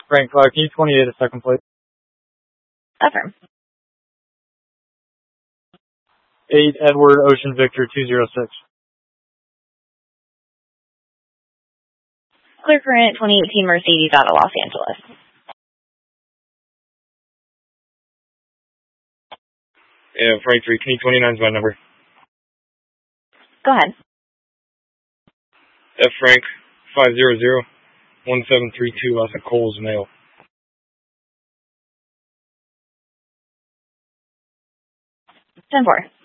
Frank, can you 28 a second, please? Affirm. 8 Edward Ocean Victor 206. Clear current 2018 Mercedes out of Los Angeles. Yeah, Frank 3, K29 is my number. Go ahead. F Frank 500-1732 off of Coles Mail. 10-4.